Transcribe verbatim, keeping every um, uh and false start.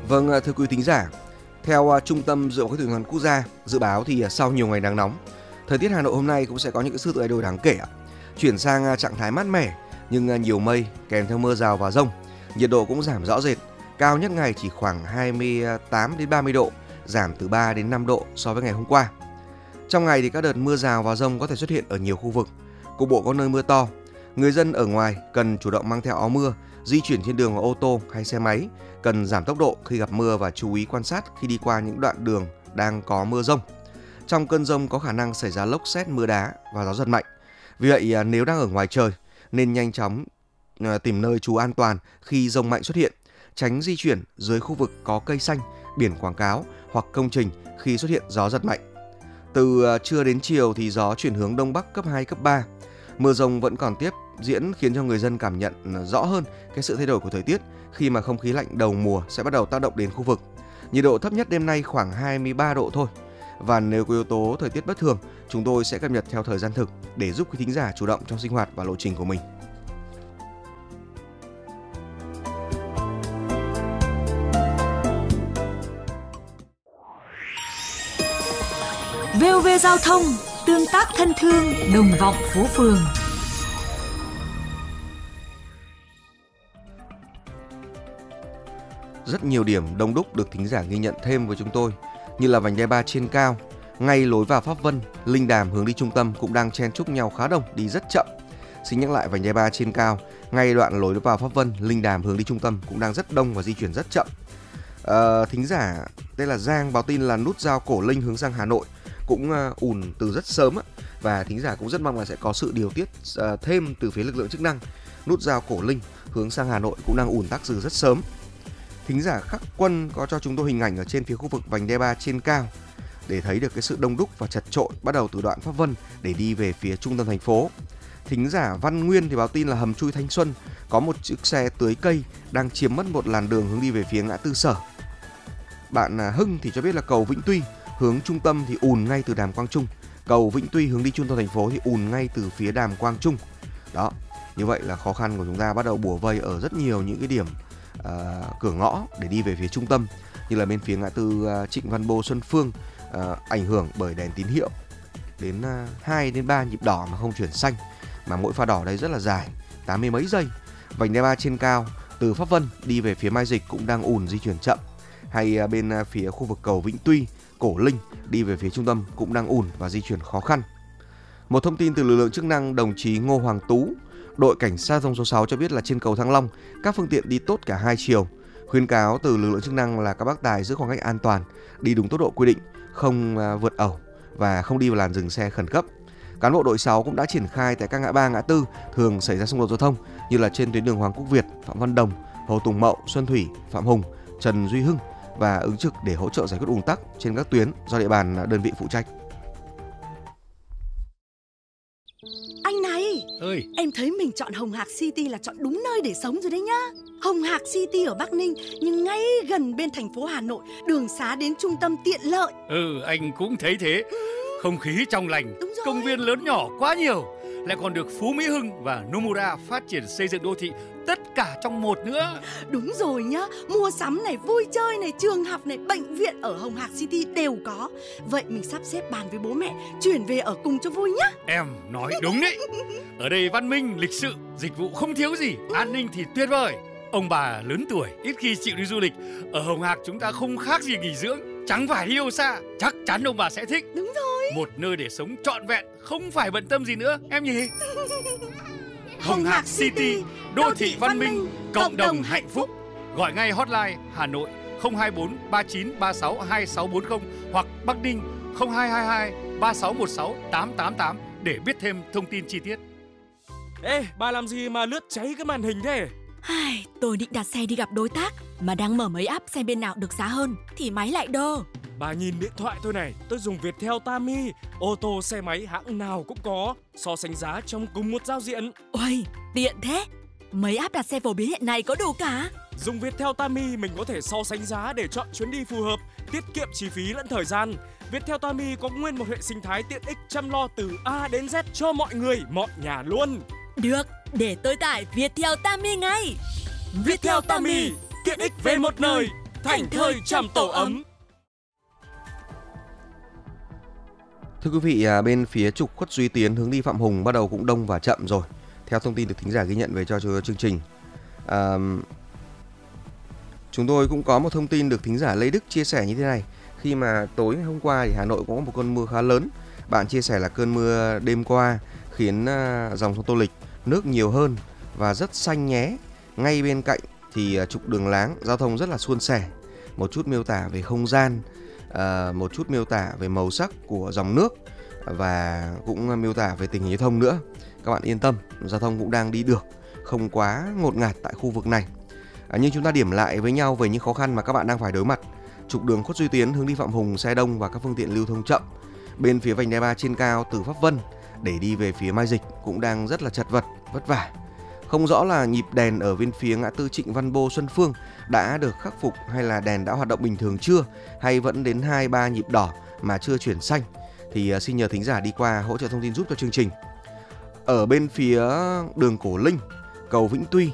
Vâng, thưa quý thính giả, theo uh, Trung tâm Dự báo Khí tượng Thủy văn Quốc gia dự báo thì uh, sau nhiều ngày nắng nóng, thời tiết Hà Nội hôm nay cũng sẽ có những cái sự thay đổi đáng kể, chuyển sang uh, trạng thái mát mẻ nhưng uh, nhiều mây kèm theo mưa rào và dông. Nhiệt độ cũng giảm rõ rệt, cao nhất ngày chỉ khoảng hai mươi tám đến ba mươi độ, giảm từ ba đến năm độ so với ngày hôm qua. Trong ngày thì các đợt mưa rào và dông có thể xuất hiện ở nhiều khu vực, cục bộ có nơi mưa to. Người dân ở ngoài cần chủ động mang theo áo mưa, di chuyển trên đường ô tô hay xe máy, cần giảm tốc độ khi gặp mưa và chú ý quan sát khi đi qua những đoạn đường đang có mưa dông. Trong cơn dông có khả năng xảy ra lốc sét, mưa đá và gió giật mạnh. Vì vậy nếu đang ở ngoài trời nên nhanh chóng tìm nơi trú an toàn khi dông mạnh xuất hiện, tránh di chuyển dưới khu vực có cây xanh, biển quảng cáo hoặc công trình khi xuất hiện gió giật mạnh. Từ trưa đến chiều thì gió chuyển hướng đông bắc cấp hai, cấp ba. Mưa dông vẫn còn tiếp diễn khiến cho người dân cảm nhận rõ hơn cái sự thay đổi của thời tiết khi mà không khí lạnh đầu mùa sẽ bắt đầu tác động đến khu vực. Nhiệt độ thấp nhất đêm nay khoảng hai mươi ba độ thôi. Và nếu có yếu tố thời tiết bất thường, chúng tôi sẽ cập nhật theo thời gian thực để giúp quý thính giả chủ động trong sinh hoạt và lộ trình của mình. vê o vê Giao thông, tương tác thân thương, đồng vọng phố phường. Rất nhiều điểm đông đúc được thính giả ghi nhận thêm với chúng tôi, như là vành đai ba trên cao, ngay lối vào Pháp Vân, Linh Đàm hướng đi trung tâm cũng đang chen chúc nhau khá đông, đi rất chậm. Xin nhắc lại, vành đai ba trên cao, ngay đoạn lối vào Pháp Vân, Linh Đàm hướng đi trung tâm cũng đang rất đông và di chuyển rất chậm. À, thính giả đây là Giang báo tin là nút giao Cổ Linh hướng sang Hà Nội cũng uh, ùn từ rất sớm á, và thính giả cũng rất mong là sẽ có sự điều tiết uh, thêm từ phía lực lượng chức năng. Nút giao Cổ Linh hướng sang Hà Nội cũng đang ùn tắc từ rất sớm. Thính giả Khắc Quân có cho chúng tôi hình ảnh ở trên phía khu vực vành đai ba trên cao để thấy được cái sự đông đúc và chật chội bắt đầu từ đoạn Pháp Vân để đi về phía trung tâm thành phố. Thính giả Văn Nguyên thì báo tin là hầm chui Thanh Xuân có một chiếc xe tưới cây đang chiếm mất một làn đường hướng đi về phía ngã tư Sở. Bạn Hưng thì cho biết là cầu Vĩnh Tuy hướng trung tâm thì ùn ngay từ Đàm Quang Trung, cầu Vĩnh Tuy hướng đi trung tâm thành phố thì ùn ngay từ phía Đàm Quang Trung. Đó, như vậy là khó khăn của chúng ta bắt đầu bủa vây ở rất nhiều những cái điểm uh, cửa ngõ để đi về phía trung tâm, như là bên phía ngã tư uh, Trịnh Văn Bô, Xuân Phương, uh, ảnh hưởng bởi đèn tín hiệu đến uh, hai đến ba nhịp đỏ mà không chuyển xanh, mà mỗi pha đỏ đây rất là dài, tám mươi mấy giây. Vành đai ba trên cao từ Pháp Vân đi về phía Mai Dịch cũng đang ùn, di chuyển chậm. Hay uh, bên uh, phía khu vực cầu Vĩnh Tuy, Cổ Linh đi về phía trung tâm cũng đang ùn và di chuyển khó khăn. Một thông tin từ lực lượng chức năng, đồng chí Ngô Hoàng Tú, đội cảnh sát giao thông số sáu cho biết là trên cầu Thăng Long, các phương tiện đi tốt cả hai chiều. Khuyến cáo từ lực lượng chức năng là các bác tài giữ khoảng cách an toàn, đi đúng tốc độ quy định, không vượt ẩu và không đi vào làn dừng xe khẩn cấp. Cán bộ đội sáu cũng đã triển khai tại các ngã ba, ngã tư thường xảy ra xung đột giao thông như là trên tuyến đường Hoàng Quốc Việt, Phạm Văn Đồng, Hồ Tùng Mậu, Xuân Thủy, Phạm Hùng, Trần Duy Hưng và ứng trực để hỗ trợ giải quyết ùn tắc trên các tuyến do địa bàn đơn vị phụ trách. Anh này, ơi, em thấy mình chọn Hồng Hạc City là chọn đúng nơi để sống rồi đấy nhá. Hồng Hạc City ở Bắc Ninh nhưng ngay gần bên thành phố Hà Nội, đường xá đến trung tâm tiện lợi. Ừ, anh cũng thấy thế. Không khí trong lành, công viên lớn nhỏ quá nhiều, lại còn được Phú Mỹ Hưng và Nomura phát triển xây dựng đô thị, tất cả trong một nữa. Đúng rồi nhá, mua sắm này, vui chơi này, trường học này, bệnh viện ở Hồng Hạc City đều có. Vậy mình sắp xếp bàn với bố mẹ chuyển về ở cùng cho vui nhá. Em nói đúng đấy. Ở đây văn minh, lịch sự, dịch vụ không thiếu gì, an ninh thì tuyệt vời. Ông bà lớn tuổi ít khi chịu đi du lịch, ở Hồng Hạc chúng ta không khác gì nghỉ dưỡng, chẳng phải đi đâu xa. Chắc chắn ông bà sẽ thích. Đúng rồi. Một nơi để sống trọn vẹn, không phải bận tâm gì nữa, em nhỉ? Hồng Hạc City, đô thị văn minh, cộng đồng hạnh phúc. Gọi ngay hotline Hà Nội không hai bốn ba chín ba sáu hai sáu bốn không hoặc Bắc Ninh không hai hai hai ba sáu một sáu tám tám tám để biết thêm thông tin chi tiết. Ê, bà làm gì mà lướt cháy cái màn hình thế? Ai, tôi định đặt xe đi gặp đối tác mà đang mở mấy app xem bên nào được giá hơn thì máy lại đơ. Bà nhìn điện thoại tôi này, tôi dùng Viettel Tami, ô tô xe máy hãng nào cũng có, so sánh giá trong cùng một giao diện. Ôi, tiện thế. Mấy app đặt xe phổ biến hiện nay có đủ cả. Dùng Viettel Tami mình có thể so sánh giá để chọn chuyến đi phù hợp, tiết kiệm chi phí lẫn thời gian. Viettel Tami có nguyên một hệ sinh thái tiện ích chăm lo từ A đến Z cho mọi người, mọi nhà luôn. Được, để tôi tải Viettel Tami ngay. Viettel Tami, tiện ích về một nơi. thành thơi tràm tổ ấm. Thưa quý vị, à, bên phía trục Khuất Duy Tiến hướng đi Phạm Hùng bắt đầu cũng đông và chậm rồi. Theo thông tin được thính giả ghi nhận về cho chương trình. À, chúng tôi cũng có một thông tin được thính giả Lê Đức chia sẻ như thế này. Khi mà tối hôm qua thì Hà Nội cũng có một cơn mưa khá lớn. Bạn chia sẻ là cơn mưa đêm qua khiến uh, dòng sông Tô Lịch nước nhiều hơn và rất xanh nhé. Ngay bên cạnh thì uh, trục đường láng, giao thông rất là suôn sẻ. Một chút miêu tả về không gian, uh, một chút miêu tả về màu sắc của dòng nước và cũng miêu tả về tình hình giao thông nữa. Các bạn yên tâm, giao thông cũng đang đi được, không quá ngột ngạt tại khu vực này. À, nhưng chúng ta điểm lại với nhau về những khó khăn mà các bạn đang phải đối mặt. Trục đường Khuất Duy Tiến hướng đi Phạm Hùng xe đông và các phương tiện lưu thông chậm. Bên phía vành đai ba trên cao từ Pháp Vân để đi về phía Mai Dịch cũng đang rất là chật vật, vất vả. Không rõ là nhịp đèn ở bên phía ngã tư Trịnh Văn Bô Xuân Phương đã được khắc phục hay là đèn đã hoạt động bình thường chưa, hay vẫn đến hai ba nhịp đỏ mà chưa chuyển xanh. Thì uh, xin nhờ thính giả đi qua hỗ trợ thông tin giúp cho chương trình. Ở bên phía đường Cổ Linh, cầu Vĩnh Tuy